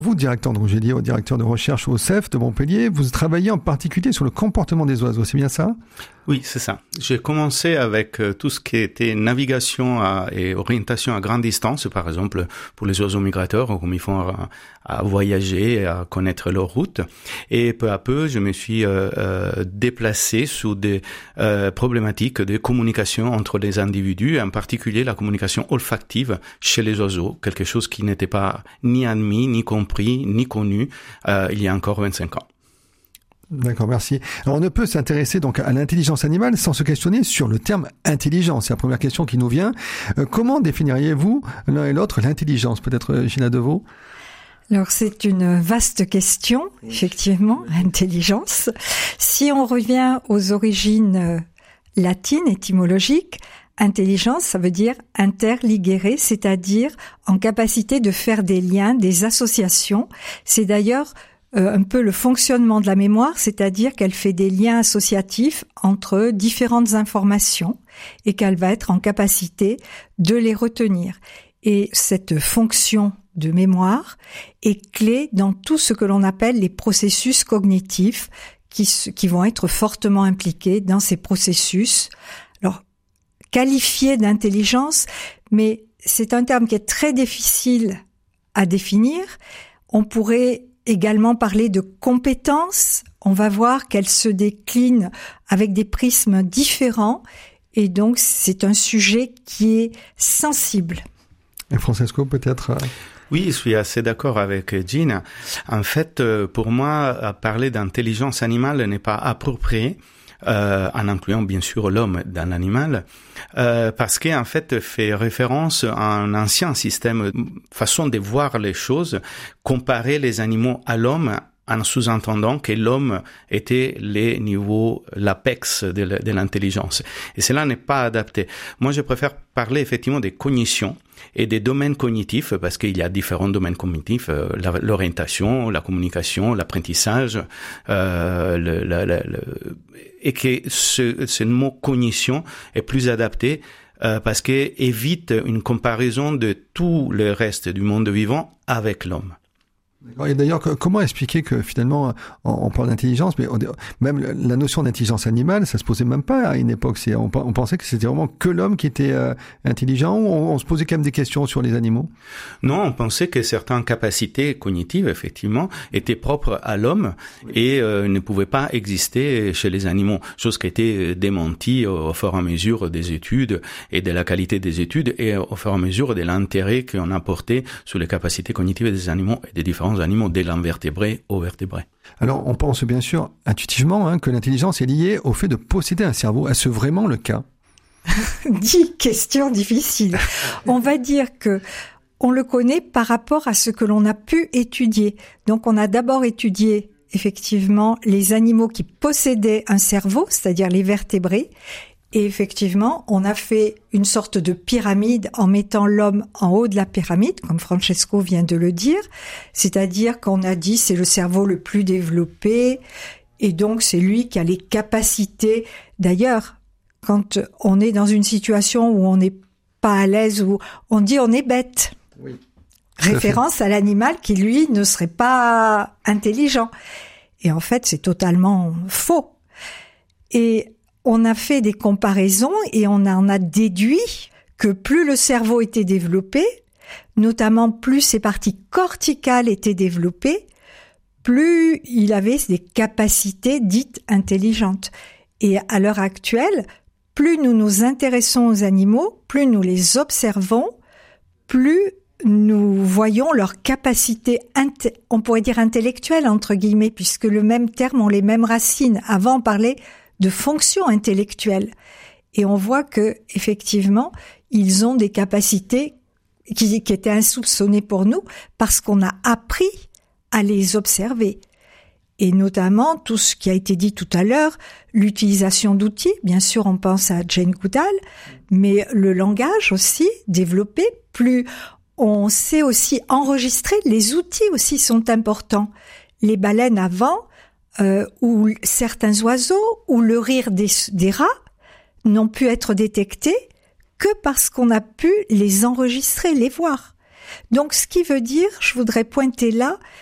Vous, directeur de recherche au CEF de Montpellier, vous travaillez en particulier sur le comportement des oiseaux, c'est bien ça? Oui, c'est ça. J'ai commencé avec tout ce qui était navigation et orientation à grande distance, par exemple pour les oiseaux migrateurs, comme ils font à voyager, à connaître leur route. Et peu à peu, je me suis déplacé sur des problématiques de communication entre les individus, en particulier la communication olfactive chez les oiseaux, quelque chose qui n'était pas ni admis, ni compris, ni connu il y a encore 25 ans. D'accord, merci. Alors, on ne peut s'intéresser donc à l'intelligence animale sans se questionner sur le terme intelligence. C'est la première question qui nous vient. Comment définiriez-vous l'un et l'autre l'intelligence? Peut-être Gina Deveau? Alors, c'est une vaste question, effectivement, intelligence. Si on revient aux origines latines, étymologiques, intelligence, ça veut dire interligere, c'est-à-dire en capacité de faire des liens, des associations. C'est d'ailleurs un peu le fonctionnement de la mémoire, c'est-à-dire qu'elle fait des liens associatifs entre différentes informations et qu'elle va être en capacité de les retenir. Et cette fonction de mémoire est clé dans tout ce que l'on appelle les processus cognitifs qui vont être fortement impliqués dans ces processus. Alors, qualifié d'intelligence, mais c'est un terme qui est très difficile à définir. On pourrait également parler de compétences. On va voir qu'elles se déclinent avec des prismes différents et donc c'est un sujet qui est sensible. Et Francesco, peut-être Oui, je suis assez d'accord avec Gina. En fait, pour moi, parler d'intelligence animale n'est pas approprié. En incluant bien sûr l'homme dans l'animal, parce qu'en fait fait référence à un ancien système, façon de voir les choses, comparer les animaux à l'homme en sous-entendant que l'homme était l'apex de l'intelligence. Et cela n'est pas adapté. Moi, je préfère parler effectivement des cognitions et des domaines cognitifs, parce qu'il y a différents domaines cognitifs, l'orientation, la communication, l'apprentissage, et que ce mot cognition est plus adapté parce qu'il évite une comparaison de tout le reste du monde vivant avec l'homme. Et d'ailleurs, comment expliquer que finalement, on parle d'intelligence, mais même la notion d'intelligence animale, ça se posait même pas à une époque. On pensait que c'était vraiment que l'homme qui était intelligent, ou on se posait quand même des questions sur les animaux? Non, on pensait que certaines capacités cognitives, effectivement, étaient propres à l'homme et ne pouvaient pas exister chez les animaux. Chose qui a été démentie au fur et à mesure des études et de la qualité des études et au fur et à mesure de l'intérêt qu'on a porté sur les capacités cognitives des animaux et des différents animaux, dès l'invertébré au vertébré. Alors, on pense bien sûr intuitivement que l'intelligence est liée au fait de posséder un cerveau. Est-ce vraiment le cas? 10 questions difficiles. On va dire que on le connaît par rapport à ce que l'on a pu étudier. Donc, on a d'abord étudié effectivement les animaux qui possédaient un cerveau, c'est-à-dire les vertébrés. Et effectivement, on a fait une sorte de pyramide en mettant l'homme en haut de la pyramide, comme Francesco vient de le dire. C'est-à-dire qu'on a dit c'est le cerveau le plus développé et donc c'est lui qui a les capacités. D'ailleurs, quand on est dans une situation où on n'est pas à l'aise, où on dit on est bête. Oui. Référence à l'animal qui, lui, ne serait pas intelligent. Et en fait, c'est totalement faux. Et on a fait des comparaisons et on en a déduit que plus le cerveau était développé, notamment plus ses parties corticales étaient développées, plus il avait des capacités dites intelligentes. Et à l'heure actuelle, plus nous nous intéressons aux animaux, plus nous les observons, plus nous voyons leurs capacités, on pourrait dire intellectuelles, entre guillemets, puisque le même terme ont les mêmes racines. Avant, on parlait de fonctions intellectuelles. Et on voit que, effectivement, ils ont des capacités qui étaient insoupçonnées pour nous parce qu'on a appris à les observer. Et notamment, tout ce qui a été dit tout à l'heure, l'utilisation d'outils. Bien sûr, on pense à Jane Goodall, mais le langage aussi, développé. Plus on sait aussi enregistrer, les outils aussi sont importants. Les baleines avant, ou certains oiseaux, ou le rire des rats, n'ont pu être détectés que parce qu'on a pu les enregistrer, les voir. Donc, ce qui veut dire, je voudrais pointer là,